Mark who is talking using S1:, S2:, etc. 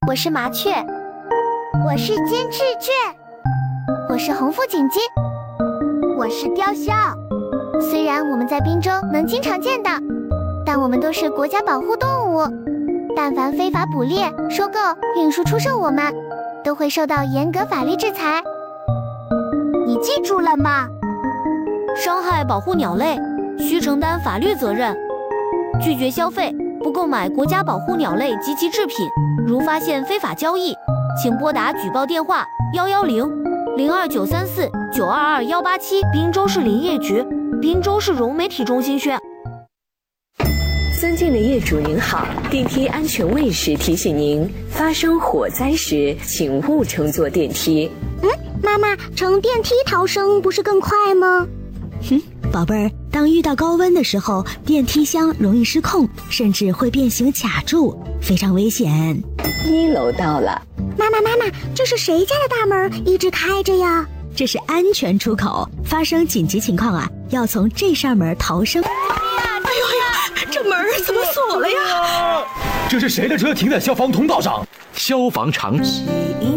S1: 我是麻雀，
S2: 我是金翅雀，
S1: 我是红腹锦鸡，
S2: 我是雕鸮。
S1: 虽然我们在滨州能经常见到，但我们都是国家保护动物。但凡非法捕猎、收购、运输、出售我们，都会受到严格法律制裁。
S2: 你记住了吗？
S3: 伤害保护鸟类，需承担法律责任。拒绝消费，不购买国家保护鸟类及其制品。如发现非法交易，请拨打举报电话110-02934-922-187，滨州市林业局，滨州市融媒体中心宣。
S4: 尊敬的业主您好，电梯安全卫士提醒您，发生火灾时请勿乘坐电梯。
S2: 妈妈，乘电梯逃生不是更快吗？
S5: 宝贝儿，当遇到高温的时候，电梯箱容易失控，甚至会变形卡住，非常危险。
S4: 1楼到了。
S2: 妈妈，这是谁家的大门一直开着呀？
S5: 这是安全出口，发生紧急情况啊，要从这扇门逃生。
S6: 这门怎么锁了呀？
S7: 这是谁的车停在消防通道上？
S8: 消防长。